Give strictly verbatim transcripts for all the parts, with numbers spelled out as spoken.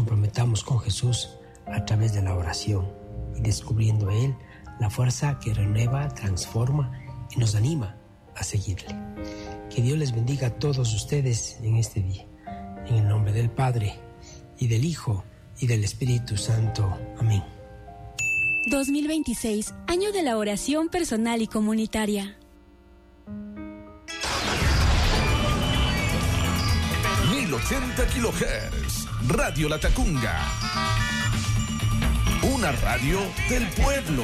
comprometamos con Jesús a través de la oración y descubriendo en Él la fuerza que renueva, transforma y nos anima a seguirle. Que Dios les bendiga a todos ustedes en este día. En el nombre del Padre, y del Hijo, y del Espíritu Santo. Amén. dos mil veintiséis, año de la oración personal y comunitaria. mil ochenta kilohertz, Radio Latacunga. Una radio del pueblo.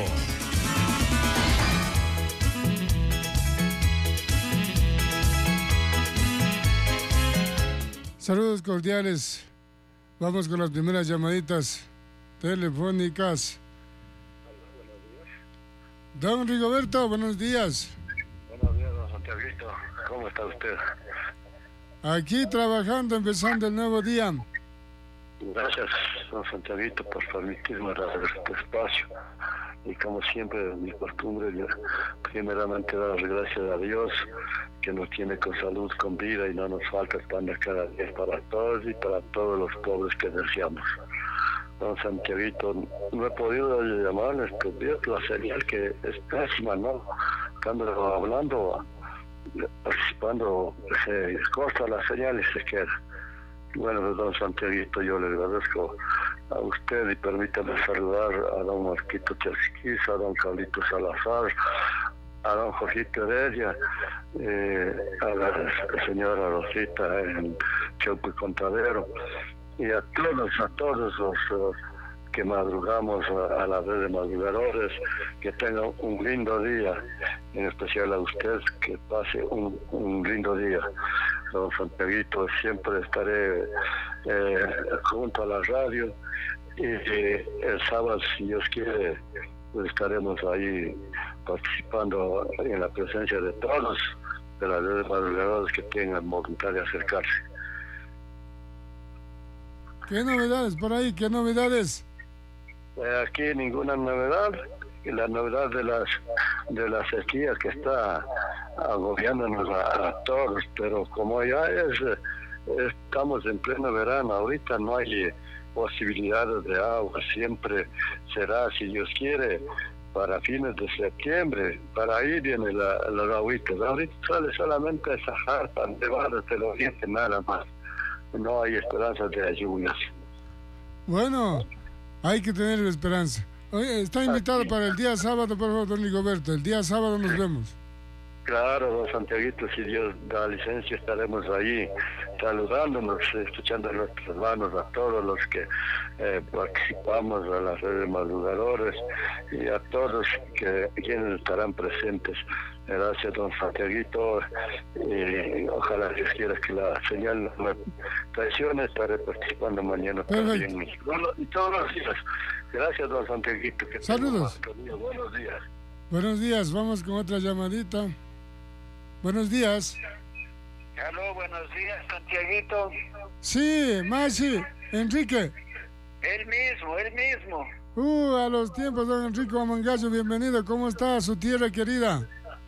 Saludos cordiales. Vamos con las primeras llamaditas telefónicas. Don Rigoberto, buenos días. Buenos días, don Santiaguito. ¿Cómo está usted? Aquí trabajando, empezando el nuevo día. Gracias, don Santiaguito, por permitirme dar este espacio. Y como siempre, mi costumbre, yo primeramente dar gracias a Dios, que nos tiene con salud, con vida, y no nos falta pan de cada día para todos y para todos los pobres que deseamos. Don Santiaguito, no he podido llamar estos días, la señal que es pésima, ¿no? Cuando hablando, participando, se corta la señal y se queda. Bueno, don Santiaguito, yo le agradezco a usted y permítame saludar a don Marquito Chasquiz, a don Carlito Salazar, a don Jorgito Heredia, eh, a la señora Rosita en Chauco y Contadero, y a todos, a todos los uh, que madrugamos a, a la red de madrugadores, que tengan un lindo día, en especial a usted, que pase un, un lindo día. Don Santiaguito, siempre estaré eh, junto a la radio, y eh, el sábado, si Dios quiere, pues estaremos ahí participando en la presencia de todos, de las red de madrugadores que tengan voluntad de acercarse. ¿Qué novedades por ahí? ¿Qué novedades? Eh, aquí ninguna novedad. Y la novedad de las de la sequía que está agobiándonos a, a todos, pero como ya es estamos en pleno verano, ahorita no hay posibilidades de agua, siempre será, si Dios quiere, para fines de septiembre, para ahí viene la, las agüitas. Ahorita sale solamente esa jarpa de barras del oriente, nada más. No hay esperanza de lluvias. Bueno, hay que tener esperanza. Oye, está invitado Aquí. para el día sábado, por favor, don Rigoberto. El día sábado nos vemos. Claro, don Santiaguito, si Dios da licencia, estaremos ahí saludándonos, escuchando a nuestros hermanos, a todos los que eh, participamos a las redes de madrugadores y a todos que quienes estarán presentes. Gracias, don Santiaguito, y ojalá Dios quiera que la señal no me traicione, estaré participando mañana. Perfecto. También. Bueno, y todos los días. Gracias, don Santiaguito. Que Saludos. Buenos días. Buenos días, vamos con otra llamadita. Buenos días. Aló, buenos días, Santiaguito. Sí, Maxi, Enrique. Él mismo, él mismo. Uh, a los tiempos, don Enrique Amangallo, bienvenido. ¿Cómo está su tierra querida?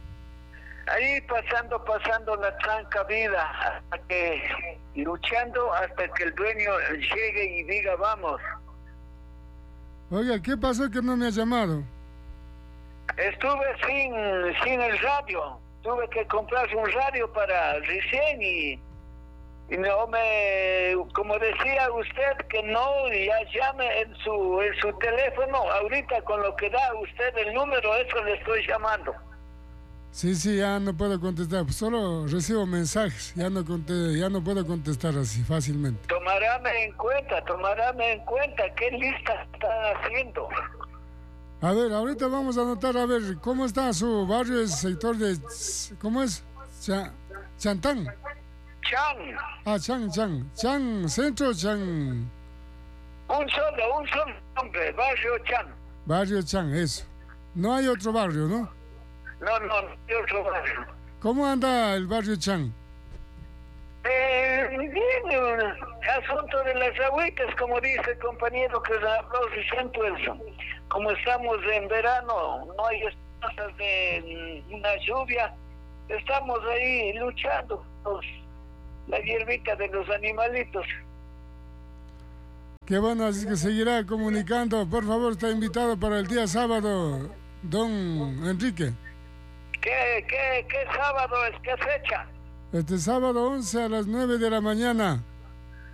Ahí pasando, pasando la tranca vida, hasta que, luchando hasta que el dueño llegue y diga vamos. Oiga, ¿qué pasó que no me ha llamado? Estuve sin, sin el radio. Tuve que comprar un radio para recién y, y no me, como decía usted, que no, ya llame en su, en su teléfono. Ahorita con lo que da usted el número, eso le estoy llamando. Sí, sí, ya no puedo contestar, solo recibo mensajes, ya no conte- ya no puedo contestar así fácilmente. Tomaráme en cuenta, tomaráme en cuenta qué lista están haciendo. A ver, ahorita vamos a anotar, a ver, ¿cómo está su barrio, el sector de, ¿cómo es? Cha- Chantán. Chan, Ah, Chan, Chan, Chan, centro, Chan, un solo, un solo nombre, barrio Chan. barrio Chan, eso. No hay otro barrio, ¿no? No, no, no hay otro barrio. ¿Cómo anda el barrio Chan? Eh, bien, asunto de las agüitas, como dice el compañero que habló recién, pues, como estamos en verano, no hay esperanzas de una lluvia, estamos ahí luchando, pues, la hierbita de los animalitos. Qué bueno, así que seguirá comunicando. Por favor, está invitado para el día sábado, don Enrique. ¿Qué, qué, qué sábado es? ¿Qué fecha? Este sábado once a las nueve de la mañana.